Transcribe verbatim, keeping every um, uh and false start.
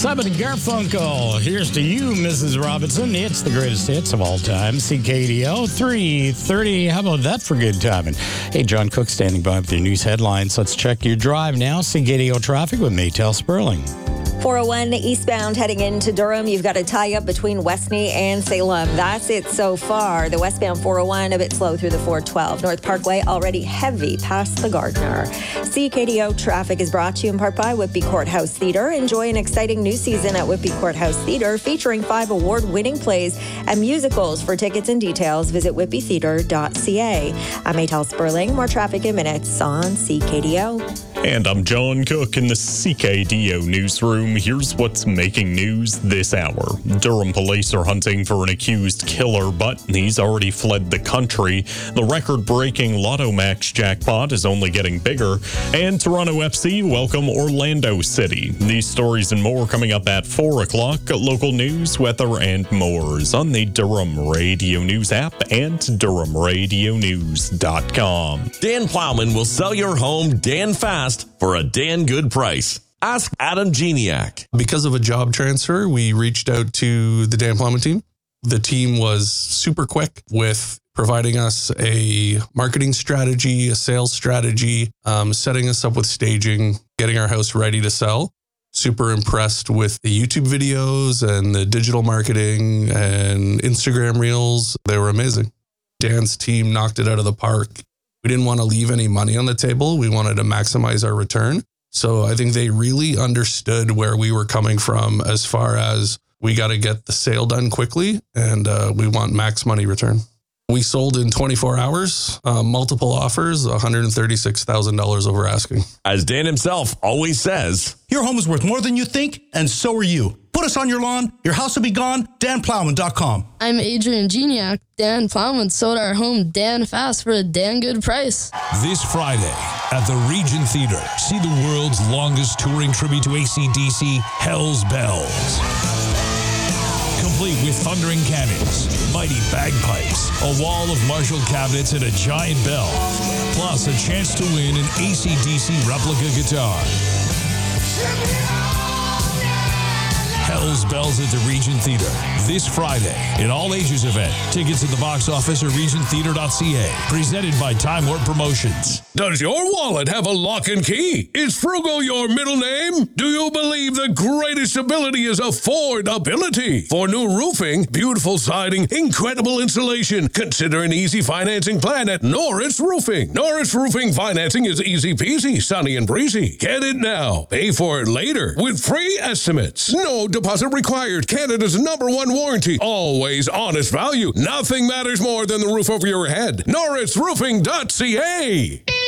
Simon and Garfunkel, here's to you, Missus Robinson. It's the greatest hits of all time. C K D O three thirty. How about that for good timing? Hey, John Cook standing by with your news headlines. Let's check your drive now. C K D O traffic with Maytel Sperling. four oh one eastbound heading into Durham. You've got a tie-up between Westney and Salem. That's it so far. The westbound four oh one a bit slow through the four twelve. North Parkway already heavy past the Gardner. C K D O traffic is brought to you in part by Whitby Courthouse Theatre. Enjoy an exciting new season at Whitby Courthouse Theatre featuring five award-winning plays and musicals. For tickets and details, visit whitby theatre dot c a. I'm Maytel Sperling. More traffic in minutes on C K D O. And I'm John Cook in the C K D O newsroom. Here's what's making news this hour. Durham police are hunting for an accused killer, but he's already fled the country. The record-breaking Lotto Max jackpot is only getting bigger. And Toronto F C welcome Orlando City. These stories and more coming up at four o'clock. Local news, weather, and more is on the Durham Radio News app and durham radio news dot com. Dan Plowman will sell your home Dan fast for a Dan good price. Ask Adam Geniak. Because of a job transfer, we reached out to the Dan Plowman team. The team was super quick with providing us a marketing strategy, a sales strategy, um, setting us up with staging, getting our house ready to sell. Super impressed with the YouTube videos and the digital marketing and Instagram reels. They were amazing. Dan's team knocked it out of the park. We didn't want to leave any money on the table. We wanted to maximize our return. So I think they really understood where we were coming from as far as we got to get the sale done quickly and uh, we want max money return. We sold in twenty-four hours, uh, multiple offers, one hundred thirty-six thousand dollars over asking. As Dan himself always says, your home is worth more than you think, and so are you. Put us on your lawn, your house will be gone, dan plowman dot com. I'm Adrian Geniak. Dan Plowman sold our home Dan fast for a Dan good price. This Friday at the Regent Theatre, see the world's longest touring tribute to A C D C, Hell's Bells. Complete with thundering cannons, mighty bagpipes, a wall of Marshall cabinets, and a giant bell. Plus a chance to win an A C D C replica guitar. Hell's Bells at the Regent Theatre this Friday. An all-ages event. Tickets at the box office or regent theatre dot c a. Presented by Time Warp Promotions. Does your wallet have a lock and key? Is Frugal your middle name? Do you believe the greatest ability is affordability? For new roofing, beautiful siding, incredible insulation, consider an easy financing plan at Norris Roofing. Norris Roofing financing is easy peasy, sunny and breezy. Get it now. Pay for it later with free estimates. No deposit required. Canada's number one warranty. Always honest value. Nothing matters more than the roof over your head. norris roofing dot c a.